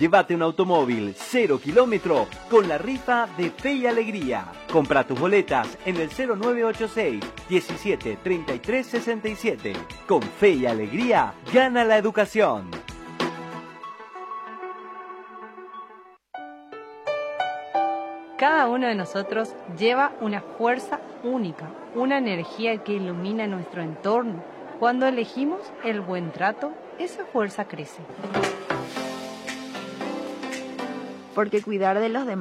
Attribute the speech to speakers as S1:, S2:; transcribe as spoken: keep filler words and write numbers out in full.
S1: Llévate un automóvil cero kilómetro con la rifa de Fe y Alegría. Compra tus boletas en el cero nueve ocho seis, diecisiete, treinta y tres, sesenta y siete. Con Fe y Alegría, gana la educación.
S2: Cada uno de nosotros lleva una fuerza única, una energía que ilumina nuestro entorno. Cuando elegimos el buen trato, esa fuerza crece.
S3: Porque cuidar de los demás